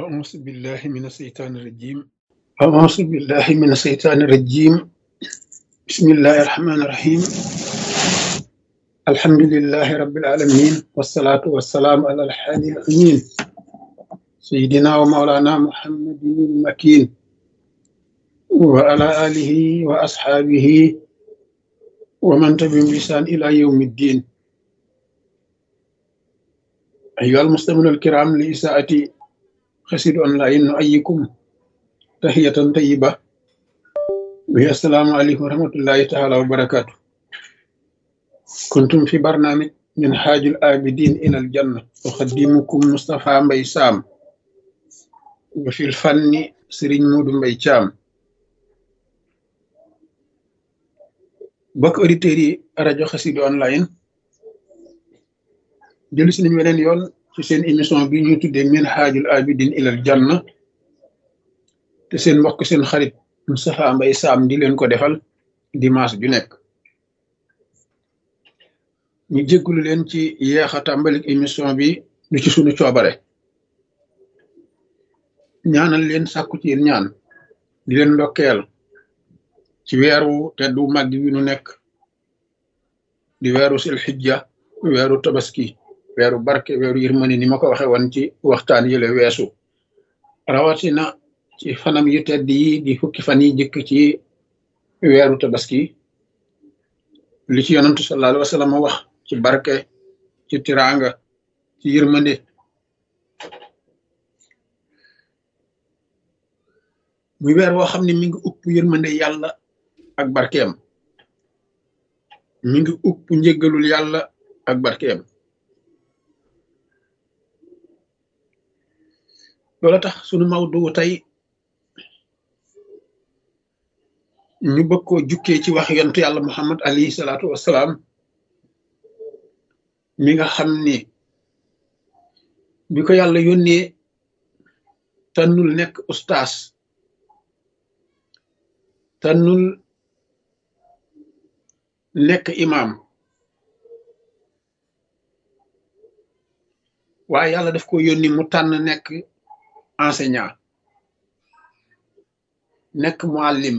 أعوذ بالله من الشيطان الرجيم أعوذ بالله من الشيطان الرجيم بسم الله الرحمن الرحيم الحمد لله رب العالمين والصلاة والسلام على الحادي الأمين سيدنا ومولانا محمد المكين وعلى آله وأصحابه ومن تبعهم بإحسان إلى يوم الدين أيها المستمعون الكرام لإساءة خسر أونلاين نؤيكم تحية طيبة وهي السلام عليكم ورحمة الله تعالى وبركاته. كنتم في برنامج من حاج الآبدين إلى الجنة أخدمكم مصطفى مبي سام وفي الفن سرين مود مبي شام بك أوديتيري راديو خسيد أونلاين جلس nañu weneen yoon ci seen émission bi ñuy tuddee min haajul abidin ilal janna te seen mbokk seen xarit Moustapha Mbaye Sam di leen ko defal dimanche ju nekk ñu jéggulu leen ci yeexa tàmbalik émission bi du ci sunu coobare ñaanal leen sàkku ci yéen ñaan di leen ndokkeel ci weeru teddu màgg wi nu nekk di weeru sil xijja weeru tabaski weeru barke weeru yërmande ni ma ko waxe woon ci waxtaan yële weesu rawatina ci fanam yu tedd yi di fukki fan yi jëkk ci weeru tabaski li ci yonantu sallallahu alayhi wa sallam wax ci barke ci tiranga ci yërmande muy weer woo xam ne mi ngi upp yërmande yàlla ak barkeem mi ngi upp njëggalul yàlla ak barkeem loola tax sunu mawdu tey ñu bëgg koo jukkee ci wax yontu yàlla muhammad alayhi salaatu wassalaam mi nga xam ni bi ko yàlla yónnee tànnul nekk ustaas tànnul nekk imaam waaye yàlla daf ko yónni mu tànn nekk enseignant nekk muallim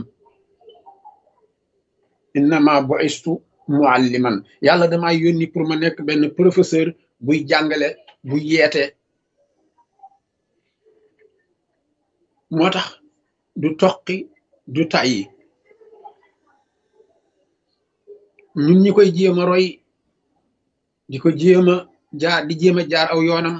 innama bu'istu mualliman yàlla dama yónni pour ma nekk benn professeur buy jàngale buy yeete moo tax du toqi du tàyyi ñun ñi koy jéem a roy di ko jéem a jaar aw yoonam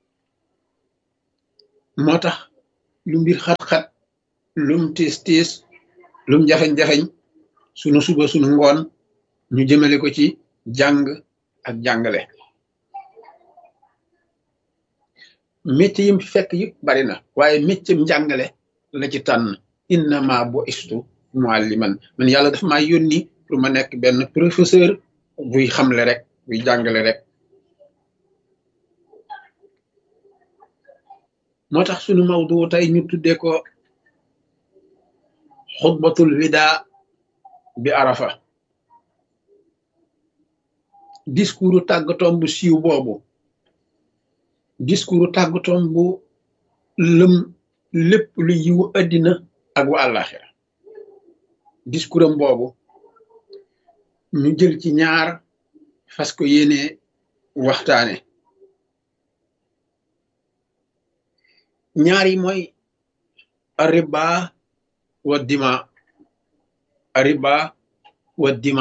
moo tax lu mbir xat-xat lum tiis lum jafeñ-jafeñ sunu suba sunu ngoon ñu jëmale ko ci jàng ak jàngale métier yim fi fekk yëpp bari na waaye métier njàngale la ci tànn innama bu'istu mualliman man yàlla dafa maa yónni pour ma nekk benn professeur buy xamle rek buy jàngale rek moo tax sunu mawdu tey ñu tuddee ko xutbatul wida bi arafa discours tàggatoom bu siiw boobu discours tàggatoom bu lëm lépp lu yiwu addina ak wa àllaxira discours am boobu ñu jël ci ñaar fas ko yéene waxtaane ñaar yi mooy arriba wa dima arriba wa dima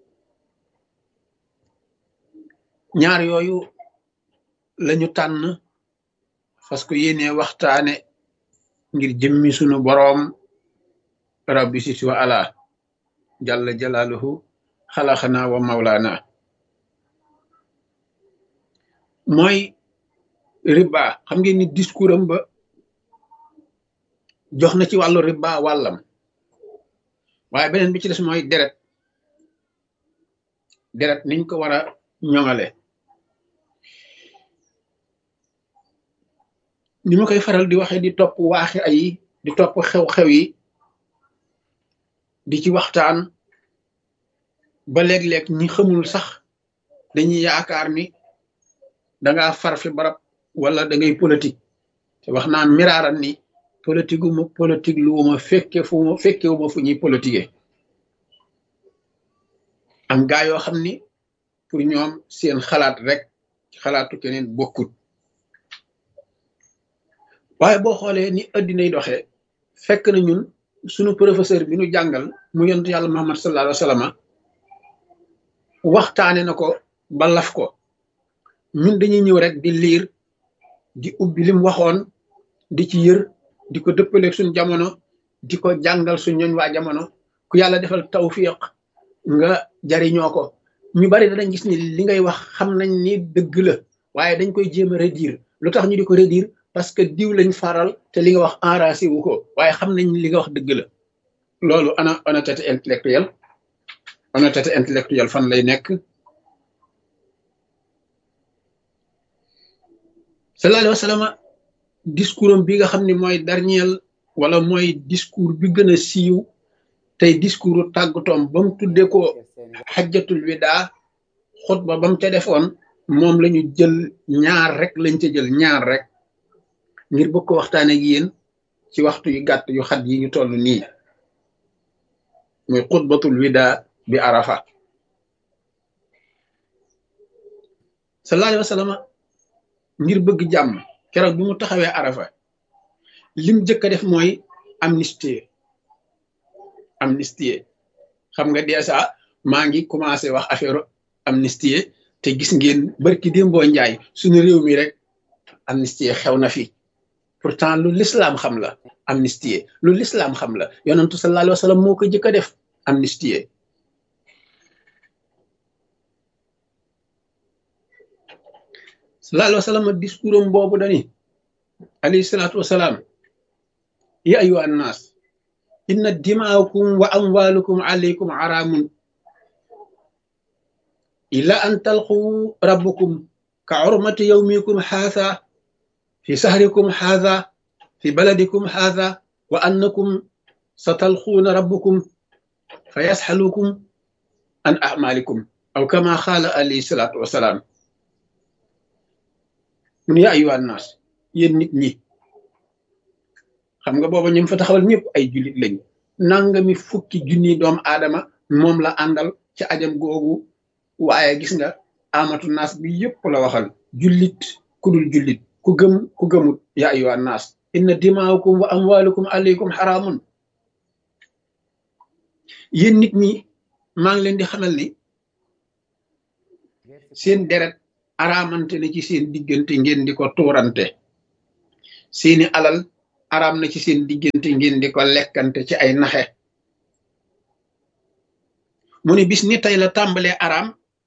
ñaar yooyu lañu tànn fas ko yéene waxtaane ngir jëmmi sunu boroom rabbi sit wa ala jalla jalaaluhu xalaxana wa mawlaana mooy riba xam ngeen ni discours am ba jox na ci wàllu riba wàllam waaye beneen bi ci des mooy deret niñ ko war a ñoŋale ni ma koy faral di waxe di topp waaxi ay di topp xew-xew yi di ci waxtaan ba léeg-léeg ñi xamul sax dañuy yaakaar ni danga far fi barab wala da ngay politique te wax naa miraaran ni politique wu ma politique lu ma fekkewu ma fu ñuy politiquer am gaa yoo xam ni pour ñoom seen xalaat rek xalaatu keneen bokkut waaye boo xoolee ni addinay doxee fekk na ñun sunu professeur bi nu jàngal mu yonent yàlla Muhammad sallallahu alayhi wa sallam waxtaane na ko ba laf ko ñun dañuy ñëw rek di liir di ubbi lim waxoon di ci yër di ko dëppaleeg suñ jamono di ko jàngal suñ ñooñ waa jamono ku yàlla defal tawfiq nga jariñoo ko ñu bari danañ gis ni li ngay wax xam nañ ni dëgg la waaye dañ koy jéem a redire lu tax ñu di ko redire parce que diw lañ faral te li nga wax enragé wu ko waaye xam nañ li nga wax dëgg la loolu ana honnêteté intellectuelle fan lay nekk sallallahu alayhi wa sallam discours am bi nga xam ne mooy dernier wala mooy discours bi gën a siiw tey discours tàggatoom ba mu tuddee ko xajjatul widaa xutba ba mu ca defoon moom la ñu jël ñaar rek lañ ca jël ñaar rek ngir bëgg ko waxtaane ak yéen ci waxtu yu gàtt yu xat yi ñu toll nii muy xutbatul widaa bi arafa sallallahu alayhi wa sallam ngir bëgg jàmm keroog bi mu taxawee arafa lim jëkk a def mooy amnistie xam nga dèjà maa ngi commencé wax affaire amnistie te gis ngeen barki démboo njaay suñu réew mi rek amnistie xew na fi pourtant lu l'islam xam la amnistie lu l'islam xam la yonentu sallallahu alayhi wa sallam moo ko jëkk a def amnistie sallallahu alayhi wa sallam discours am boobu dani alayhi salaatu wasalaam ya ayyuha annaas inna dimaakum wa amwaalukum alaykum araamun illa an talqu rabbukum ka urmati yawmikum haadha fi sahrikum haadha fi baladikum haadha wa annakum satalquuna rabbukum fa yasxalukum an a'maalikum aw kama qaala alayhi salaatu wasalaam mun ya ayyuha annaas yéen nit ñi xam nga booba ñoom fa taxawal ñëpp ay jullit lañ nangami fukki junni doomu aadama moom la àndal ci ajam googu waaye gis nga amatu naas bi yëpp la waxal jullit ku dul jullit ku gëm ku gëmut ya ayyuha naas inna dimaakum wa amwaalukum alaykum xaraamun yéen nit ñi maa ngi leen di xamal ni seen deret araamante na ci seen diggante ngeen di ko tuurante seeni alal araam na ci seen diggante ngeen di ko lekkante ci ay naxe mu ne bis ni tey la tàmbalee araam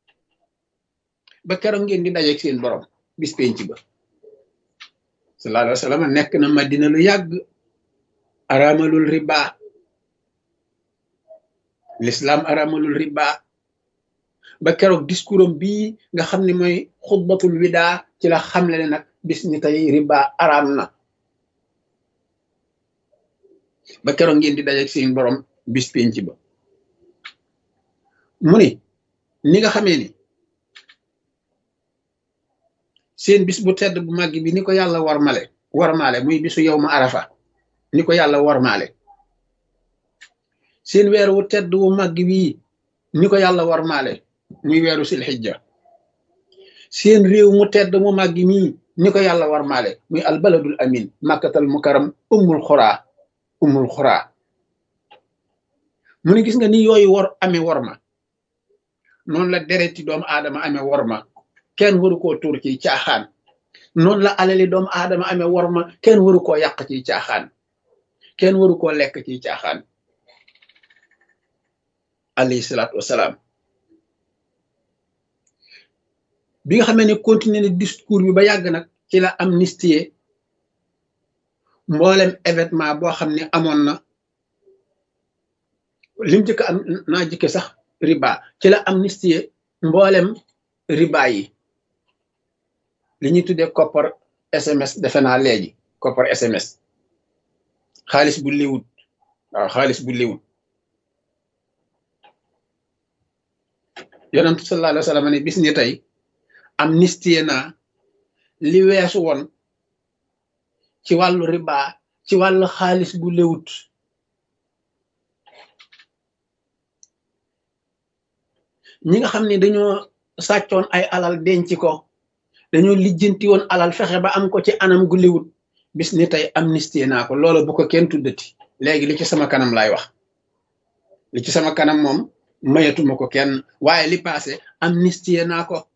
ba keroog ngeen di dajeeg seen borom bis penc ba sallallahu alayhi wa sallam nekk na Madina lu yàgg araamalul riba l'islam araamalul riba ba keroog discours am bii nga xam ne mooy xutbatul widaa ci la xamle ne nag bis ni tey riba araam na ba keroog ngeen di dajeeg seen borom bis penc ba mu ni nga xamee ni seen bis bu tedd bu màgg bi ni ko yàlla warmaale muy bisu yow ma arafa ni ko yàlla warmaale seen weer wu tedd wu màgg bii ni ko yàlla warmaale muy weeru silxijja seen réew mu tedd mu màgg mii ni ko yàlla warmaale muy albaladul amin màkkatal mukaram ummul xuraa mu ni gis nga ni yooyu amee worma noonu la dereti doomu aadama amee worma kenn waru koo tuur ci caaxaan noonu la alali doomu aadama amee worma kenn waru koo yàq ci caaxaan kenn waru koo lekk ci caaxaan alayhi salaatu wasalaam bi nga xamee ne continuer na discours bi ba yàgg nag ci la amnistie mboolem événement boo xam ne amoon na lim jëkk am naa jëkke sax riba ci la amnistie mboolem riba yi li ñuy tuddee koppar SMS defe naa léegi koppar SMS xaalis bu liwut waaw xaalis bu liwut yonentu sallallahu alayhi wa sallam ne bis ni tey amnistie naa li weesu woon ci wàllu riba ci wàllu xaalis bu lewut ñi nga xam ne dañoo sàccoon ay alal denc ko dañoo lijjanti woon alal fexe ba am ko ci anam gu lewut bis ni tey amnistie naa ko loola bu ko kenn tuddati léegi li ci sama kanam laay wax li ci sama kanam moom mayatuma ko kenn waaye li passé amnistie naa ko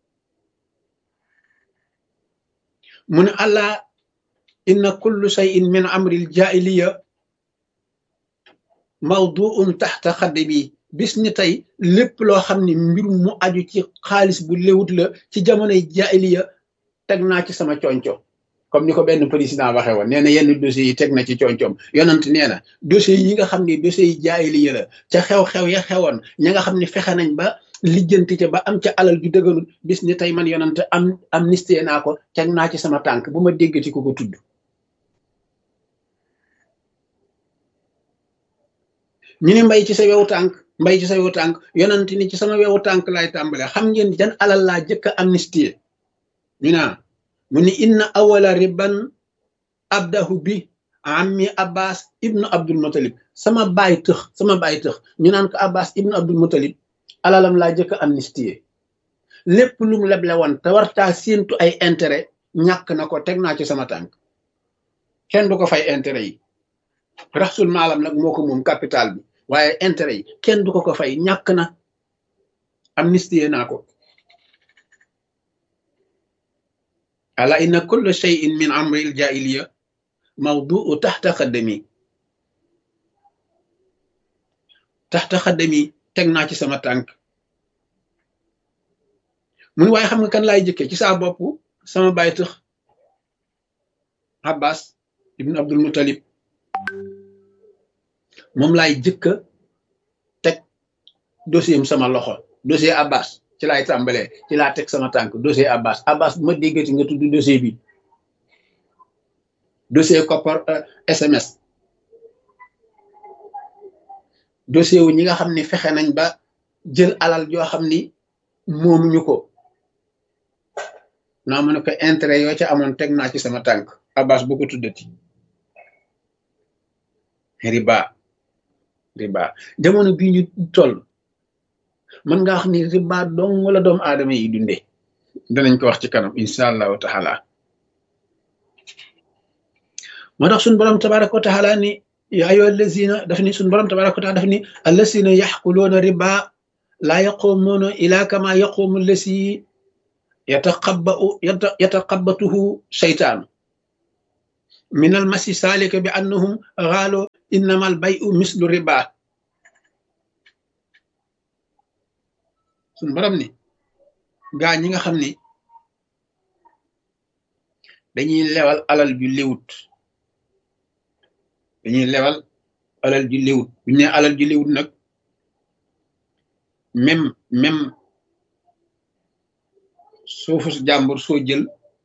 mu ne allah inna kullu shay'in min amril jaahiliya mawduun taxta xaddi bi bis ni tey lépp loo xam ne mbirum mu aju ci xaalis bu léwut la ci jamonoy jaahiliya teg naa ci sama conco comme ni ko benn président waxee woon nee na yenn dossiers yi teg na ci concoom yonent nee na dossiers yi nga xam ne dossiers yi jaahiliya la ca xew-xew ya xewoon ña nga xam ne fexe nañ ba lijjanti ca ba am ca alal ju dëgganul bis ni tey man yonent amnistie naa ko teg naa ci sama tànk bu ma déggati ko tudd ñu ni mbay ci sa wewu tànk mbay ci sa wewu tànk yonent ni ci sama wewu tànk laay tàmbale xam ngeen jan alal laa jëkk a amnistie ñu naa mu ni inna awala riban abdahu bi ammi abbas ibnu abdul mutalib sama baay tëx ñu naan ko abbas ibnu abdul mutalib alalam laa jëkk a amnistie lépp lu mu leble woon te wartaa séentu ay intérêt ñàkk na ko teg naa ci sama tànk kenn du ko fay intérêt yi raxsul maalam nag moo ko moom capital bi waaye intérêt yi kenn du ko fay ñàkk na amnistie naa ko ala inna kulla shay'in min amril jaahiliya mawdu'u taxta xaddami teg naa ci sama tànk mun waaye xam nga kan laay jëkkee ci saa bopp sama baay tëx abbas ibn abdul muttalib moom laay jëkka teg dossier sama loxo dossier abbas ci laay tàmbalee ci laa teg sama tànk dossier abbas bu ma déggati nga tudd dossier bi dossier koppar SMS dossier wu ñi nga xam ni fexe nañ ba jël alal joo xam ni moomuñu ko naa mu ne ko intérêt yoo ca amoon teg naa ci sama tànk abbas bu ko tuddati riba jamono bii ñu toll mën nga wax ni riba dong wala doomu aadama yi dundee danañ ko wax ci kanam insha allahu taala moo tax suñ borom tabaraka wa taala ni yaa ayyuha allazina daf ni suñ borom tabaraka wa taala daf ni allazina yaxkuluuna riba laa yaquumuuna ila kama yaquumu allasi yataqabbatuhu shaytaanu min al masi salika bi annahum xaalo innama al bayu mislu riba suñ borom ni gaa ñi nga xam ni dañuy lewal alal ju liwut bu ñu ne alal ju liwut nag même suufu jàmbur soo jël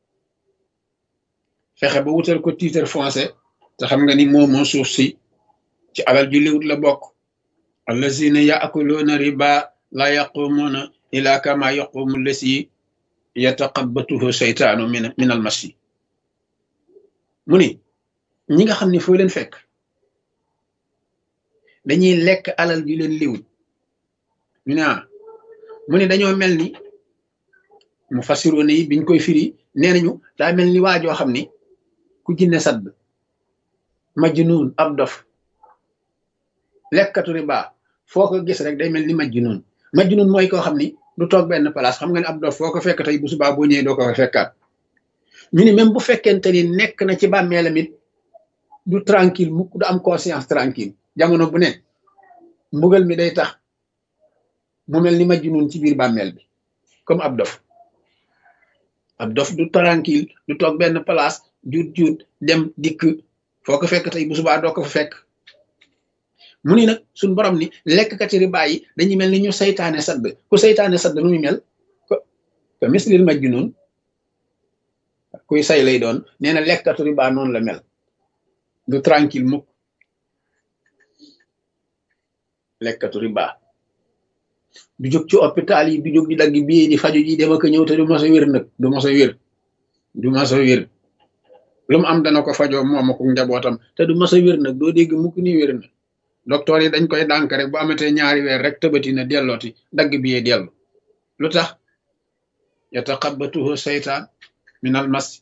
fexe ba wutal ko titre foncier te xam nga ni moo suuf si ci alal ju liwut la bokk allazina yaakuluuna riba la yaqumuuna ila kama yaqumu lasi yataqabbatuhu seytaanu min al masi mu ni ñi nga xam ne foo leen fekk dañuy lekk alal ju leen liwut ñu ne mu ni dañoo mel ni mu fasiroone yi biñ koy firi nee nañu daa mel ni waajoo xam ni ku jinne sadd majnuun ab dof lekkatu riba foo ko gis rek day mel ni majnuun mooy koo xam ni du toog benn place xam nga ne ab dof foo ko fekk tey bu subaa boo ñëwee doo ko fekkaat ñu ni même bu fekkente ni nekk na ci bàmmeelam it du tranquille mukk du am conscience tranquille jamono bu ne mbugal mi day tax mu mel ni majnuun ci biir bàmmeel bi comme ab dof du tranquille du toog benn place juut dem dikk foo ko fekk tey bu subaa doo ko fa fekk mu ni nag suñ borom ni lekkati riba yi dañuy mel ni ñu saytaane sadd ku saytaane sadd nu muy mel ko mislil majnuun kuy say lay doon nee na lekkatu riba noonu la mel du tranquille mukk lekkatu riba du jóg ci hôpital yi du jóg di dagg bii di faju ji dem ak ñëw te du mos a wér nag du mos a wér lu mu am dana ko fajoo moom ak njabootam te du mas a wér nag doo dégg mukk ni wér na docteur yi dañ koy dànk rek bu amatee ñaari weer rek tëbati na dellooti dagg bi yee dellu lu tax yataqabbatuhu seytaan min al mas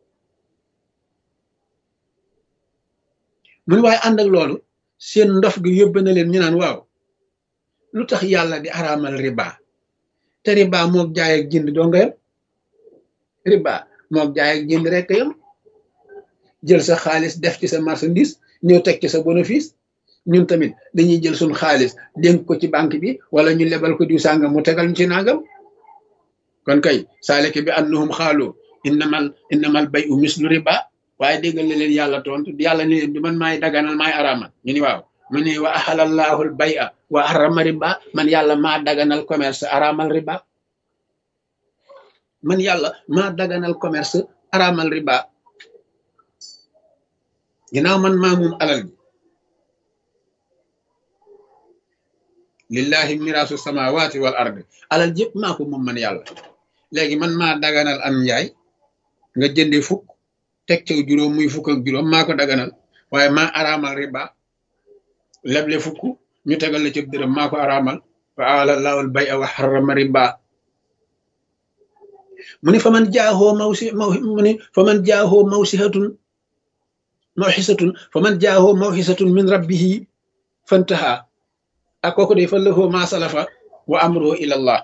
mu ne waaye ànd ak loolu seen ndof gi yóbbe na leen ñu naan waaw lu tax yàlla di araamal riba te riba moog jaay ak jënd doo nga yam riba moog jaay ak jënd rek yam jël sa xaalis def ci sa marchandise ñëw teg ci sa bénéfice ñun tamit dañuy jël suñ xaalis dénk ko ci banque bi wala ñu lebal ko diw sàngam mu tegal ñu ci nangam kon kay saaleke bi annahum xaalu innamal bay'u mislu riba waaye déggal na leen yàlla tontu yàlla ne leen du man maay daganal maay araamal ñu ni waaw mu ne wa ahalallahu al bay'a wa harrama riba man yàlla maa daganal commerce araamal riba man yàlla maa daganal commerce araamal riba ginnaaw man maa moom alal bi lillahi miraasu samawati wal ardi alal jëpp maa ko moom man yàlla léegi man maa daganal am njaay nga jënde fukk teg caw juróom muy fukk ak juróom maa ko daganal waaye maa araamal riba leble fukk ñu tegal la ci dërëm maa ko araamal wa alallahu al bay'a wa harrama riba mu ne fa man jaahoo mu ne fa man jaahoo mawxisatun min rabbihi fantaha ak kooku day fa lahu ma salafa wa amruhu ila allah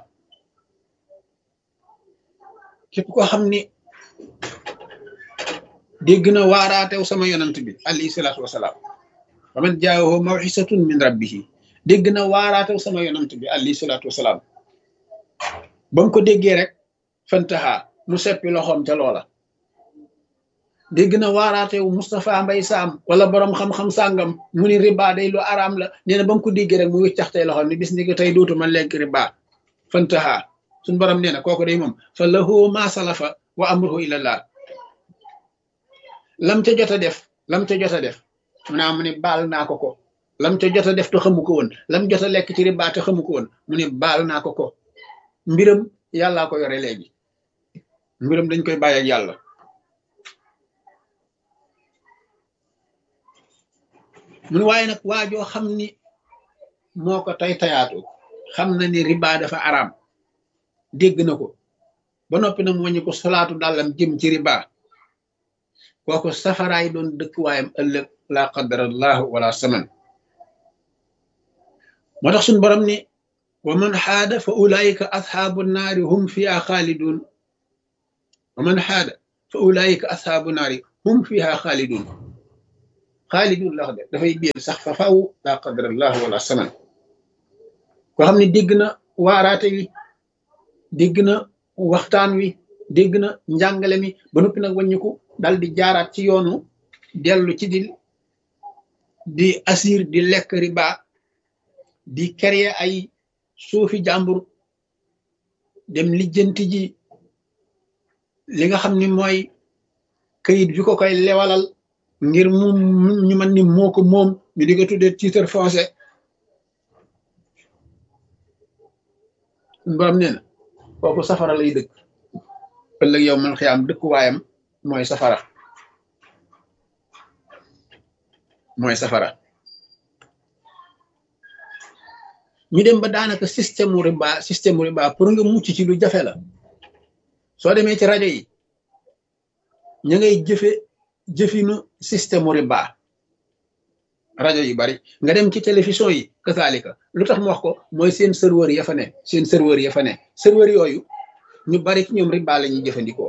képp koo xam ni dégg na waaraatew sama yonant bi alayhi salaatu wasalaam fa man jaahoo mawxisatun min rabbihi dégg na waaraatew sama yonant bi alayhi salaatu wasalaam ba mu ko déggee rek fantaha mu seppi loxoom ca loola dégg na waaraatewu Moustapha Mbay Saam wala borom xam-xam sàngam mu ni riba day lu araam la nee na ba mu ko déggee rek mu wiccaxtey loxoom ni bis ni ko tey dootuma lekk riba fantaha suñ borom nee na kooku day moom fa lahu ma salafa wa amruhu ilallah lam ca jot a def mu naa mu ne baal naa ko lam ca jot a def te xamu ko woon lam jot a lekk ci riba te xamu ko woon mu ne baal naa ko mbiram yàllaa ko yore léegi mbiram dañ koy bàyyi ak yàlla mun waaye nag waajoo xam ni moo ko tay tayaatu xam na ni riba dafa araam dégg na ko ba noppi nag mu wàññi ko solaatu dàllam jëm ci riba kooku safaraay doon dëkkuwaayam ëllëg laa qadarallahu wala saman moo tax suñ borom ni wa man xaada fa ulaika ashaabu naari hum fiha xaalidun wa man xaada fa ulaika ashaabu naari hum fiha xaalidun la wax de dafay biir sax fa faw laa qadarallahu wala saman koo xam ne dégg na waaraate wi dégg na waxtaan wi dégg na njàngale mi ba noppi nag wàññiku dal di jaaraat ci yoonu dellu ci di asir di lekk riba di créer ay suufi jàmbur dem lijjanti ji li nga xam ni mooy kayit bi ko koy lewalal ngir ñu mën ni moo ko moom ñu di ko tuddee titre foncier borom nee na kooku safara lay dëkk ëllëg yow man xiyaam dëkkuwaayam mooy safara ñu dem ba daanaka système riba pour nga mucc ci lu jafe la soo demee ci rajo yi ñu ngay jëfinu système riba rajo yu bari nga dem ci télévision yi kasaalika lu tax mu wax ko mooy seen serveur ya fa ne serveur yooyu ñu bari ci ñoom riba la ñuy jëfandikoo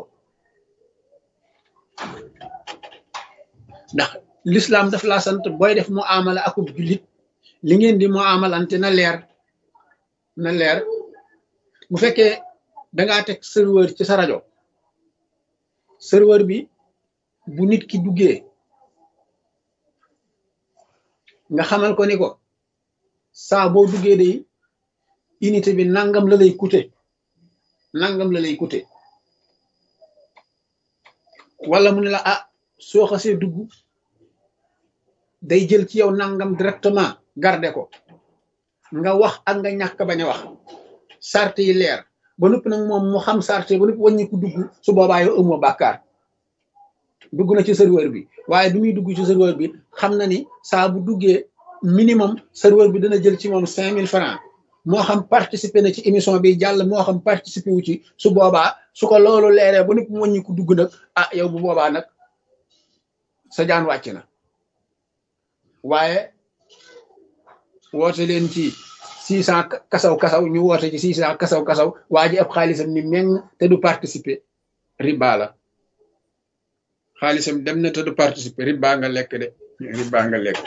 ndax l'islam daf laa sant booy def mu amala akub jullit li ngeen di mu amalante na leer bu fekkee dangaa teg serveur ci sa rajo serveur bi bu nit ki duggee nga xamal ko ni ko saa boo duggee day unité bi nangam la lay coûter wala mu ne la soo xasee dugg day jël ci yow nangam directement garder ko nga wax ak nga ñàkk bañ a wax sart yi leer ba noppi nag moom mu xam sart ba noppi wàññi ko dugg su boobaa yow amoo bàkkaar dugg na ci serveur bi waaye bi muy dugg ci serveur bi xam na ni saa bu duggee minimum serveur bi dana jël ci moom 5000 francs moo xam participer na ci émission bi jàll moo xam participer wu ci su boobaa su ko loolu leeree ba nit mu wàññi ko dugg nag ah yow bu boobaa nag sa jaan wàcc na waaye woote leen ci 600 kasaw ñu woote ci 600 kasaw waa ji ab xaalisam ni meng te du participer riba la xaalisam dem na te du participer riba nga lekk de riba nga lekk.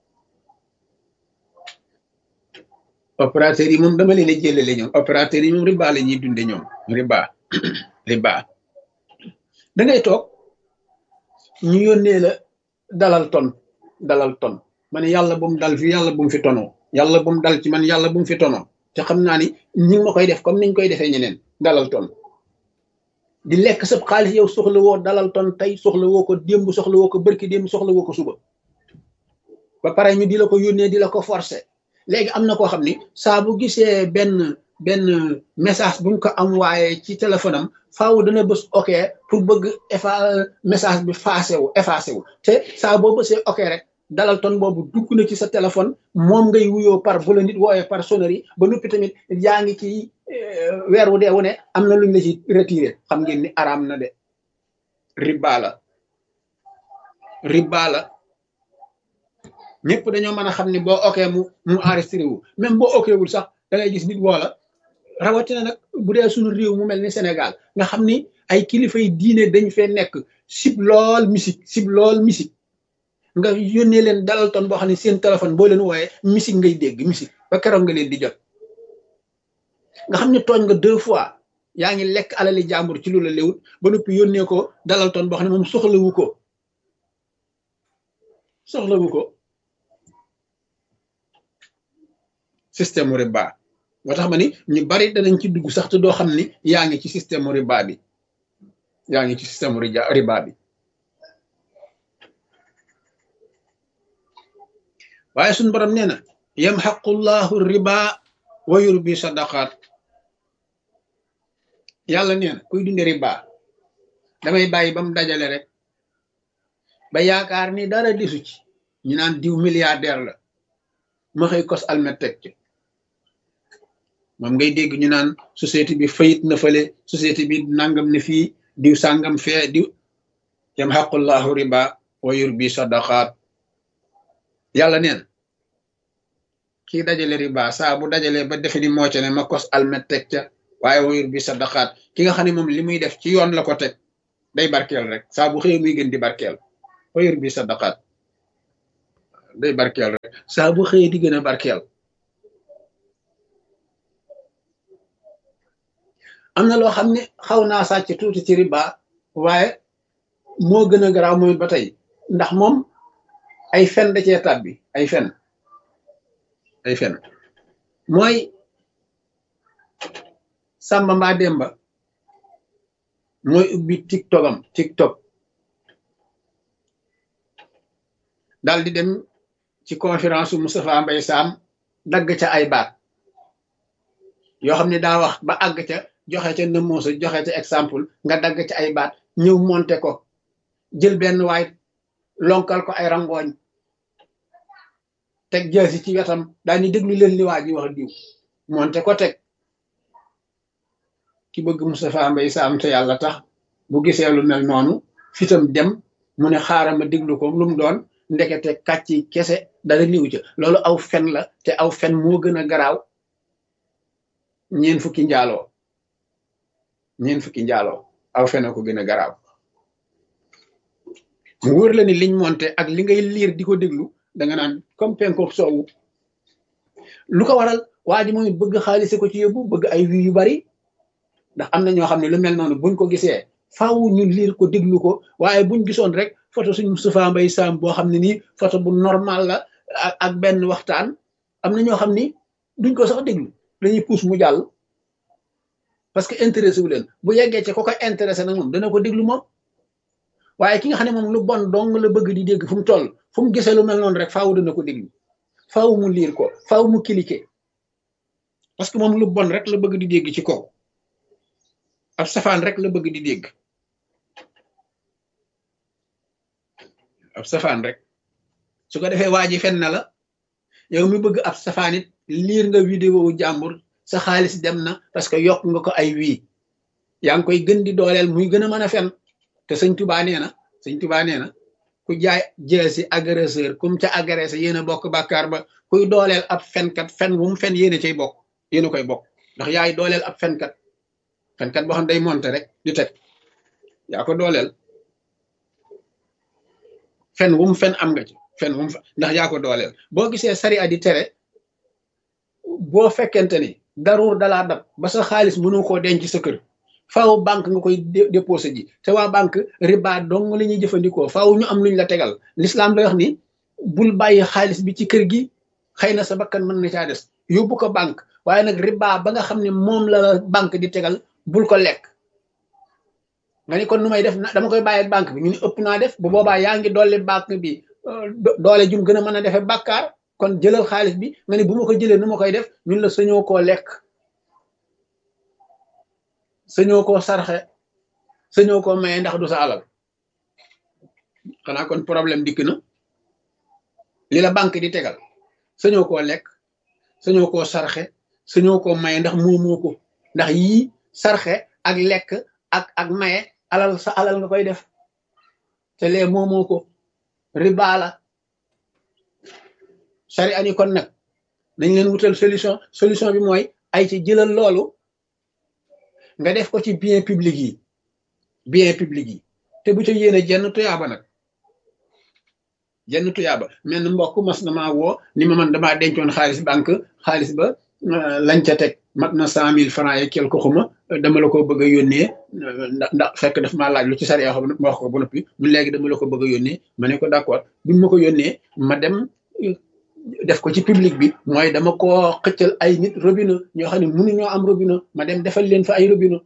opérateurs yi moom dama leen a jëlale ñoom opérateurs yi moom riba la ñuy dunde ñoom riba riba da ngay toog ñu yónnee la dalal ton ma ne yàlla bu mu dal fi yàlla bu mu fi tonoo yàlla bu mu dal ci man yàlla bu mu fi tonoo te xam naa ni ñi ngi ma koy def comme niñ koy defee ñeneen dalal ton di lekk sab xaalis yow soxla woo dalal ton tey soxla woo ko démb soxla woo ko bërki démb soxla woo ko suba ba pare ñu di la ko yónnee di la ko forcer léegi am na koo xam ni saa bu gisee benn message buñ ko am waaye ci téléphone am faaw dana bës ok pour bëgg message bi effacé wu te saa boo bësee ok rek dalal ton boobu dugg na ci sa téléphone moom ngay wuyoo par bu la nit wooyee par sonnerie ba noppi tamit yaa ngi ci weer wu dee wu ne am na luñ la ci retiré xam ngeen ni araam na de riba la ñëpp dañoo mën a xam ni boo ok mu enregistré wu même boo ok wul sax da ngay gis nit woola rawatina nag bu dee suñu réew mu mel ni Sénégal nga xam ni ay kilifa yi diine dañ fee nekk sib lool musique nga yónnee leen dalal ton boo xam ne seen téléphone boo leen wooyee musique ngay dégg musique ba keroog nga leen di jot nga xam ne tooñ nga 2 fois yaa ngi lekk alali jàmbur ci lu la léwut ba noppi yónnee ko dalal ton boo xam ne moom soxlawu ko système riba moo tax ma ni ñu bari danañ ci dugg sax te doo xam ni yaa ngi ci système riba bi waaye suñu borom nee na yamhaqullahu riba wa yurbi sadaqaat yàlla nee na kuy dunde riba damay bàyyi ba mu dajale rek ba yaakaar ni dara desu ci ñu naan diw milliardaire la ma xëy kos almet teg ci moom ngay dégg ñu naan société bi fayit na fële société bi nangam ne fii diw sàngam fee diw yamhaqullahu riba wa yurbi sadaqaat yàlla neen kii dajale riba saa bu dajale ba defe ni moo ca ne ma kos almet teg ca waaye wa yurbi sadaqaat ki nga xam ne moom li muy def ci yoon la ko teg day barkeel rek saa bu xëyee muy gën di barkeel wa yurbi sadaqaat day barkeel rek saa bu xëyee di gën a barkeel am na loo xam ne xaw naa sàcc tuuti ci riba waaye moo gën a garaaw moom ba tey ndax moom ay fen da cee tàbbi ay fen mooy Samba mbaa Demba mooy ubbi TikTok daal di dem ci conférence u Moustapha Mbaye Sam dagg ca ay baat yoo xam ne daa wax ba àgg ca joxe ca nëmoosa joxe ca exemple nga dagg ca ay baat ñëw monté ko jël benn waay lonkal ko ay rangooñ teg jaasi ci wetam daa ni déglu leen li waa ji wax diw monté ko teg ki bëgg Moustapha Mbaye Sam te yàlla tax bu gisee lu mel noonu fitam dem mu ne xaaral ma déglu ko lu mu doon ndekete kàcci kese dara niw ca loolu aw fen la te aw fen moo gën a garaaw ñeen fukki njaaloo aw fen a ko gën a garaaw mu wër la ni liñ monté ak li ngay liir di ko déglu da nga naan comme penko soowu lu ko waral waa ji mooy bëgg xaalise ko ci yóbbu bëgg ay vues yu bari ndax am na ñoo xam ne lu mel noonu buñ ko gisee faaw ñu liir ko déglu ko waaye buñ gisoon rek photo suñ Moustapha Mbaye Sam boo xam ne nii photo bu normal la ak benn waxtaan am na ñoo xam ni duñ ko sax déglu dañuy puus mu jàll parce que intéressé wu leen bu yeggee ci ko ko intéressé nag moom dana ko déglu moom waaye ki nga xam ne moom lu bon dong la bëgg di dégg fu mu toll fu mu gisee lu mel noonu rek faaw dana ko déglu faaw mu liir ko faaw mu cliquer parce que moom lu bon rek la bëgg di dégg ci kaw ab safaan rek la bëgg di dégg ab safaan rek su ko defee waa ji fen na la yow mi bëgg ab safaan it liir nga vidéo jàmbur sa xaalis dem na parce que yokk nga ko ay wii yaa ngi koy gën di dooleel muy gën a mën a fen te sëñ Tuubaa nee na ku jaay jeesi agresseur kum ca agressé yéen a bokk bàkkaar ba kuy dooleel ab fenkat fen wu mu fen yéen a cay bokk yéen a koy bokk ndax yaay dooleel ab fenkat boo xam day monte rek di teg yaa ko dooleel fen wu mu fen am nga ci fen wu mu ndax yaa ko dooleel boo gisee sariya di tere boo fekkente ni daruur dalaa dab ba sa xaalis mënu koo denc sa kër faaw banque nga koy déposé ji te waa banque riba dong la ñuy jëfandikoo faaw ñu am luñ la tegal l'islam lay wax ni bul bàyyi xaalis bi ci kër gi xëy na sa bakkan mën na caa des yóbbu ko banque waaye nag riba ba nga xam ne moom la banque di tegal bul ko lekk nga ni kon nu may def dama koy bàyyi banque bi ñu ni ëpp naa def bu boobaa yaa ngi dolli banque bi doole jum gën a mën a defee bàkkaar kon jëlal xaalis bi nga ni bu ma ko jëlee nu ma koy def ñun la sañoo koo lekk sañoo koo sarxe sañoo koo maye ndax du sa alal xanaa kon problème dikk na li la banque di tegal sañoo koo lekk sañoo koo sarxe sañoo koo maye ndax moomoo ko ndax yii sarxe ak lekk ak maye alal sa alal nga koy def te lee moomoo ko riba la sari ani kon nag dañ leen wutal solution bi mooy ay ci jëlal loolu nga def ko ci bien public yi te bu ca yéene jenn tuyaaba nag jenn tuyaaba mel ni mbokk mas na maa woo ni ma man damaa dencoon xaalis banque xaalis ba lañ ca teg mat na 100 000 francs et quelque xuma dama la ko bëgg a yónnee ndax fekk daf maa laaj lu ci sariya xam ma wax ko ba noppi mu léegi dama la ko bëgg a yónnee ma ne ko d'accord bi ma ko yónnee ma dem def ko ci public bi mooy dama koo xëccal ay nit robinet ñoo xam ne mënuñoo am robinet ma dem defal leen fa ay robinet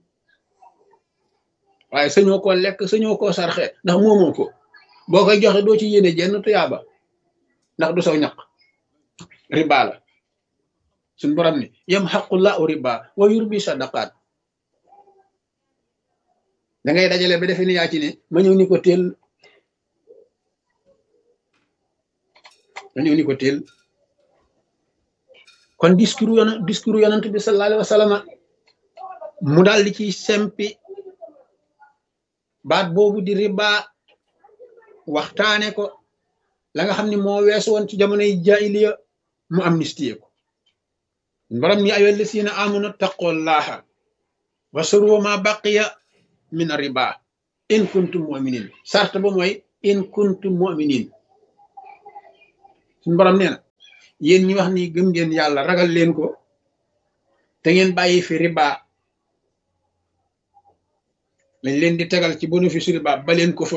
waaye sañoo koo lekk sañoo koo sarxe ndax moomoo ko boo koy joxe doo ci yéene jenn tuyaaba ndax du saw ñaq riba la suñ borom ni yamhaqullahu riba wa yurbi sadaqaat da ngay dajale ba defe ni yaa ci ne ma ñëw ni ko teel kon discours yonent bi sallallahu alayhi wa sallam mu daal di ci sempi baat boobu di riba waxtaane ko la nga xam ne moo weesu woon ci jamonoy jaahiliya mu amnistie ko borom ni ayyuhal lazina amanu taqullaha wasru ma baqiya min riba in kuntum mu'minin sart ba mooy in kuntum mu'minin suñu borom nee na yéen ñi wax ni gëm ngeen yàlla ragal leen ko te ngeen bàyyi fi riba lañ leen di tegal ci bénéfice riba ba leen ko fa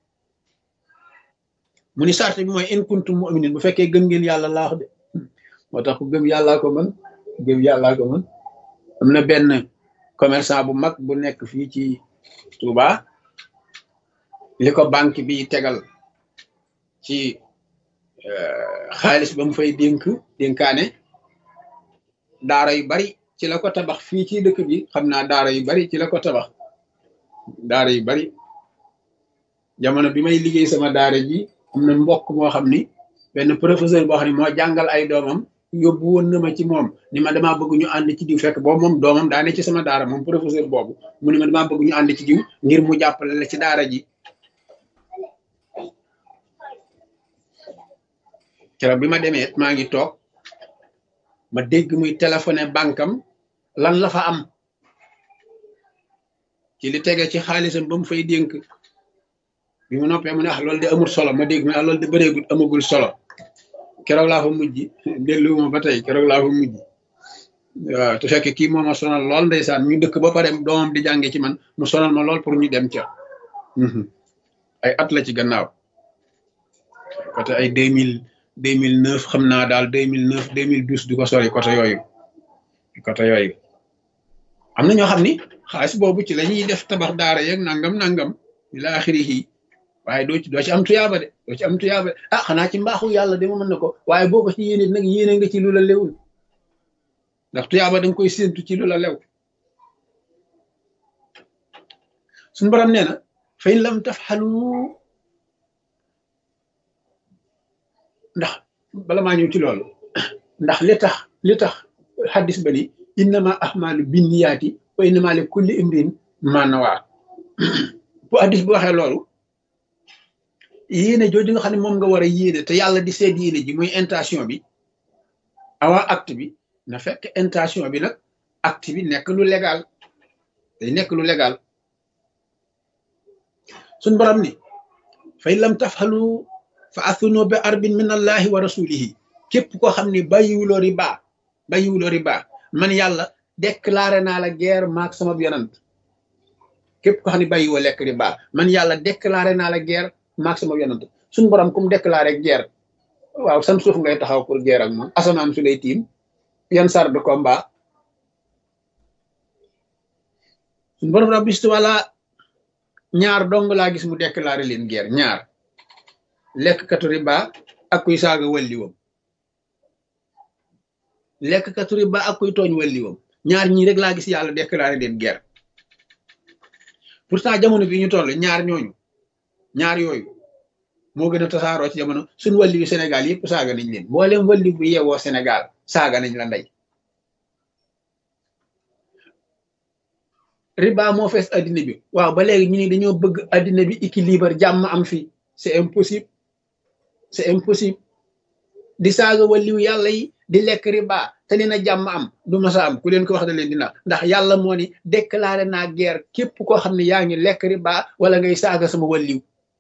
mu ni sart bi mooy in kuntum mu'minin bu fekkee gëm ngeen yàlla laa wax de moo tax ku gëm yàllaa ko mën am na benn commerçant bu mag bu nekk fii ci Touba li ko banque bi tegal ci xaalis ba mu fay dénkaane daara yu bari ci la ko tabax fii ci dëkk bi xam naa daara yu bari ci la ko tabax daara yu bari jamono bi may liggéey sama daara ji am na mbokk moo xam ni benn professeur boo xam ne moo jàngal ay doomam yóbbu woon na ma ci moom ni ma damaa bëgg ñu ànd ci diw fekk boobu moom doomam daa ne ci sama daara moom professeur boobu mu ne ma damaa bëgg ñu ànd ci diw ngir mu jàppale la ci daara ji keroog bi ma demee maa ngi toog ma dégg muy téléphoné bankam lan la fa am ci li tege ci xaalisam ba mu fay dénk bi mu noppee mu ne loolu de amul solo ma dégg mu ne loolu de bëreegul amagul solo keroog laa fa mujj delluwuma ba tey keroog laa fa mujj waaw te fekk kii mooma sonal lool ndeysaan ñu dëkk ba pare doomam di jànge ci man mu sonal ma lool pour ñu dem ca ay at la ci gannaaw côté ay 2009 xam naa daal 2009 2012 du ko sori côté yooyu am na ñoo xam ni xaalis boobu ci la ñuy def tabax daara yeeg nangam ila axirihi waaye doo ci am tuyaaba de xanaa ci mbaaxu yàlla de ma mën na ko waaye boo ko ci yéene nag yéene nga ci lu la lewul ndax tuyaaba da nga koy séentu ci lu la lew suñu borom nee na fa in lam tafxalu ndax bala maa ñëw ci loolu ndax li tax xaddis ba ni innama ahmalu binniyaati wa innama li kulli imrin ma nawaa bu xaddis bi waxee loolu yéene jooju nga xam ne moom nga war a yéene te yàlla di seet yéene ji muy intention bi avant acte bi na fekk intention bi nag acte bi nekk lu légal day nekk lu légal suñ borom ni fa in lam tafhalu fa athunu bi arbin min allahi wa rasulihi képp koo xam ne bàyyiwuloo riba man yàlla déclaré naa la guerre maak sama yonant képp koo xam ne bàyyiwoo lekk riba man yàlla déclaré naa la guerre maak sama yonant suñ borom kum déclaré guerre waaw san suuf ngay taxaw pour guerre ak moom asamaan su lay tiim yan sar de combat suñ borom rabbi wala ñaar dong laa gis mu déclaré leen guerre ñaar lekkkatu riba ak kuy saaga walliwam lekkkatu riba ak kuy tooñ walliwam ñaar ñii rek laa gis yàlla déclaré leen guerre pourtant jamono bi ñu toll ñaar yooyu moo gën a tasaaroo ci jamono suñ walli yu Sénégal yëpp saaga nañ leen mboolem walli bu yeewoo Sénégal saaga nañ la ndey riba moo fees addina bi waaw ba léegi ñu ne dañoo bëgg addina bi équilibre jàmm am fii c'est impossible di saaga walliw yàlla yi di lekk riba te nee na jàmm am du masa am ku leen ko wax da leen dina ndax yàlla moo ni déclaré naa guerre képp koo xam ne yaa ngi lekk riba wala ngay saaga sama walliw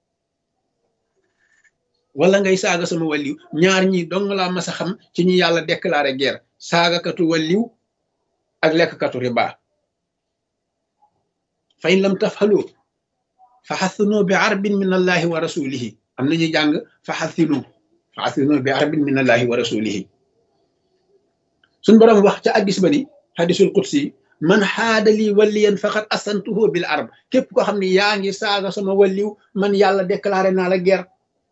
ñaar ñi dong laa mas a xam ci ñu yàlla déclaré guerre saagakatu walliw ak lekkkatu riba fa in lam tafhalu fa xathinu bi arbin min allahi wa rasulihi am nañu jàng fa xathinu bi arbin min allahi wa rasulihi suñ boroom wax ca addis ba ni hadisul qudsi man xaadali walliyan faqad asantuhu bil arb képp koo xam ne yaa ngi saaga sama walliw man yàlla déclaré naa la guerre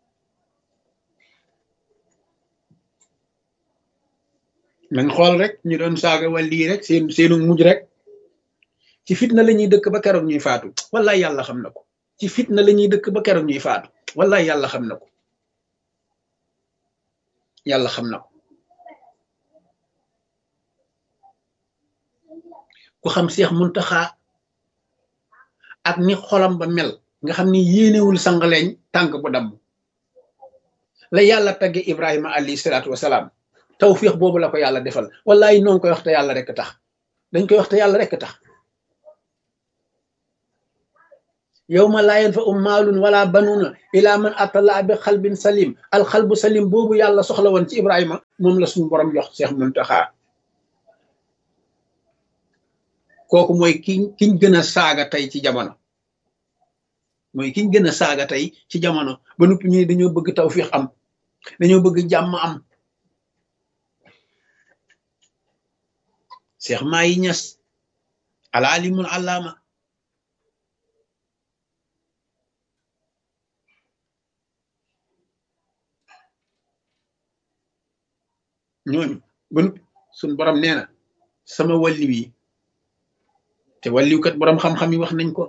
nañ xool rek ñu doon saaga walli rek seenu mujj rek ci fitna la ñuy dëkk ba keroog ñuy faatu wallaay yàlla xam na ko ci fitna la ñuy dëkk ba keroog ñuy faatu wallaay yàlla xam na ko ku xam Seex Muntaxa ak ni xolam ba mel nga xam ni yéenewul sangaleeñ tànk bu damm la yàlla tagge Ibrahima alayhi salaatu wasalaam tawfiix boobu la ko yàlla defal wallaay noonu koy wax te yàlla rek tax dañ koy wax te yàlla rek tax yawma laa yanfa'u maalun wala banuuna ilaa man atallaa bi xalbin salim alxalbu salim boobu yàlla soxla woon ci Ibrahima moom la suñu borom jox Seex Muntaxa kooku mooy kiñ gën a saaga tey ci jamono ba noppi ñu dañoo bëgg tawfiix am dañoo bëgg jàmm am Seex Maayi Ñas al alimul allaama ñooñu bun suñ borom nee na sama walliw yi te walliw kat borom xam-xam yi wax nañ ko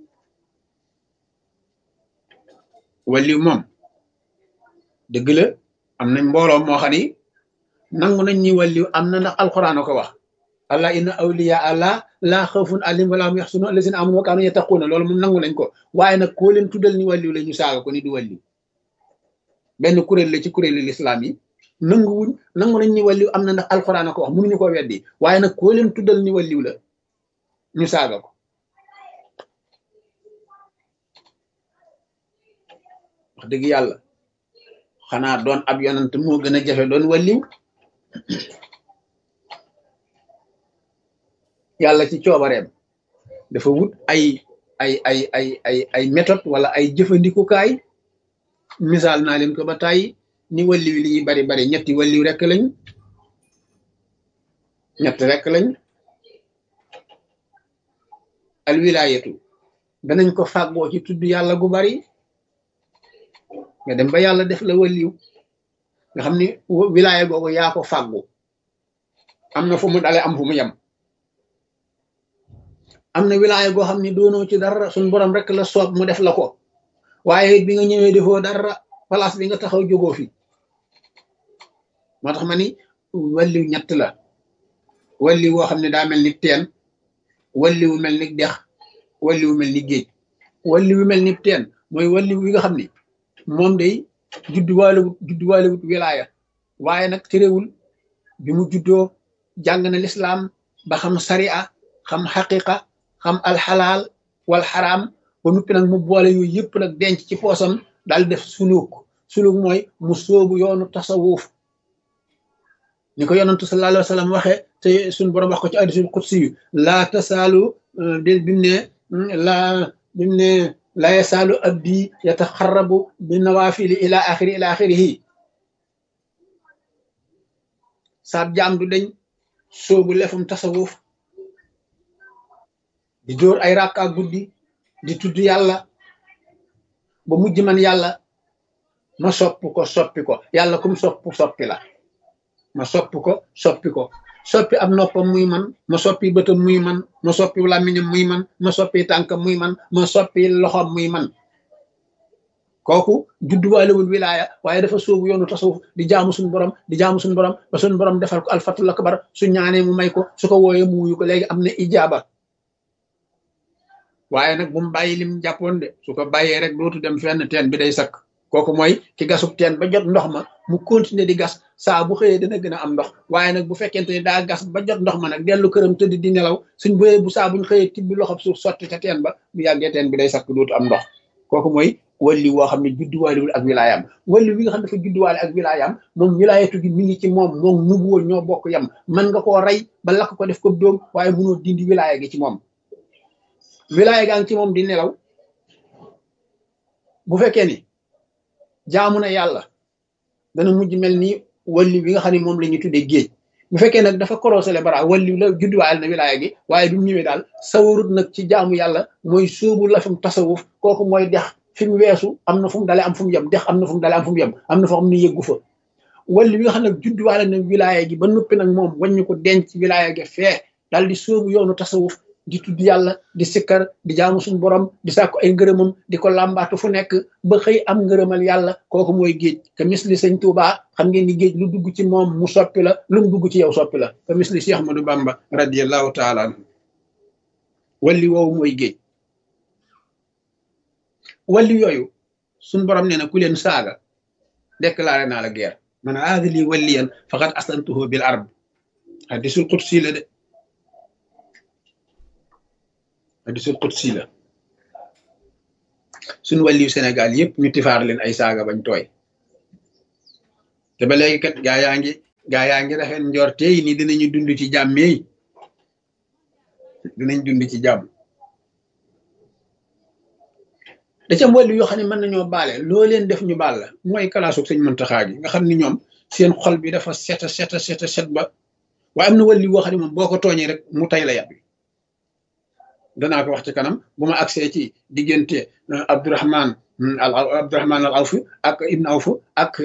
walliw moom dëgg la am nañ mbooloo moo xam ni nangu nañ ñi walliw am na ndax alquran a ko wax allah inna awliya allah laa xawfun alayhim wa laa hum yaxzanun allazina amanu wa kaanu yattaquuna loolu moom nangu nañ ko waaye nag koo leen tuddal ni walliw la ñu saaga ko ni du walliw benn kuréel la ci kuréelu lislaam yi nangu nañ ni walliw am na ndax alxuraan a ko wax mënuñu ko weddi waaye nag koo leen tuddal ni walliw la ñu saaga ko wax dëgg yàlla xanaa doon ab yonant moo gën a jafe doon walliw yàlla ci coobareem dafa wut ay méthode wala ay jëfandikukaay misaal naa leen ko ba tàyyi ni walliw li ñuy bari ñett rekk lañ al wilaayatu danañ ko fàggoo ci tudd yàlla gu bari nga dem ba yàlla def la walliw nga xam ni wilaaya googu yaa ko fàggu am na fu mu dale am fu mu yem am na wilaaya goo xam ni doonoo ci dara suñ borom rek la soob mu def la ko waaye bi nga ñëwee defoo dara place bi nga taxaw jógoo fi moo tax ma ni walliw ñett la walli woo xam ne daa mel ni teen walli wu mel ni dex walli wu mel ni géej walli wu mel ni teen mooy walli wi nga xam ni moom day judduwaalewut wilaaya waaye nag terewul bi mu juddoo jàng na lislaam ba xam sariya xam xaqiqa xam alxalaal wal xaraam ba nuppi nag mu boole yooyu yëpp nag denc ci poosam daal def suluk mooy mu sóobu yoonu tasawuf ni ko yonantu sallallahu alayhi wa sallam waxee te suñ borom wax ko ci hadiisul qudsi yu laa tasaalu bimu ne laa yasaalu abdi yataxarrabu bi nawaafili ila axirihi saab jaam du dañ sóobu lefum tasawuf di dóor ay rakka guddi di tudd yàlla ba mujj man yàlla ma soppi ko yàlla kum soppi la ma soppi ko soppi ab noppam muy man ma soppi bëtam muy man ma soppi làmmiñam muy man ma soppi tànkam muy man ma soppi loxom muy man kooku judduwaalewul wilaaya waaye dafa sóobu yoonu tasawuf di jaamu suñu borom ba suñu borom defal ko alfatul akbar su ñaanee mu may ko su ko wooyee mu wuyu ko léegi am na ijaaba waaye nag bu mu bàyyi lim jàppoon de su ko bàyyee rek dootu dem fenn teen bi day sakk kooku mooy ki gasub teen ba jot ndox ma mu continuer di gas saa bu xëyee dana gën a am ndox waaye nag bu fekkente ni daa gas ba jot ndox ma nag dellu këram tëdd di nelaw suñ bëyee bu saa buñ xëyee tibbi loxob suuf sotti ca teen ba bu yàggee teen bi day sakk dootu am ndox kooku mooy walli woo xam ne judduwaaliwul ak wilaayam walli wi nga xam ne dafa judduwaale ak wilaayam moom wilaayatu gi mi ngi ci moom nubuwoo ñoo bokk yam mën nga koo rey ba lakk ko def ko dóom waaye mënoo dindi wilaaya gi ci moom wilaaya gaa ngi ci moom di nelaw bu fekkee ni jaamu na yàlla dana mujj mel ni walli bi nga xam ne moom la ñuy tuddee géej bu fekkee nag dafa korosele bara walli la judduwaale na wilaaya gi waaye bi mu ñëwee daal sawarut nag ci jaamu yàlla mooy sóobu la fum tasawuf kooku mooy dex fi mu weesu am na fu mu dalee am fu mu yem dex am na fu mu dalee am fu mu yem am na foo xam ne yëggu fa walli bi nga xam ne judduwaale na wilaaya gi ba noppi nag moom waññu ko denc wilaaya gi fee daal di sóobu yoonu tasawuf di tudd yàlla di sikkar di jaamu suñu borom di sàkku ay ngërëmam di ko làmbaatu fu nekk ba xëy am ngërëmal yàlla kooku mooy géej ka misli sëñ Tuubaa xam ngeen ni géej lu dugg ci moom mu soppi la lu mu dugg ci yow soppi la ka misli Cheikh Ahmadou Bamba radiyallahu taala anhu walli woowu mooy géej walli yooyu suñu borom nee na ku leen saaga déclaré naa la guerre man aada lii walliyan faqad astantuhu bil arb hadisul qudsi la de hadisul qudsi la suñu wàlliw Sénégal yëpp ñu tifaar leen ay saaga bañ tooy te ba léegi kat gaa yaa ngi rafet njorte yi ni dinañu dund ci jàmmeey dinañ dund ci jàmm da ca am wàllu yoo xam ne mën nañoo baale loo leen def ñu baal la mooy kalaasug sëñ Muntaxa gi nga xam ni ñoom seen xol bi dafa set ba waaye am na wàllu yoo xam ne moom boo ko tooñee rek mu tay la yàb bi danaa ko wax ci kanam bu ma agsee ci diggante Abdourahman al Awf ak Ibn Awf ak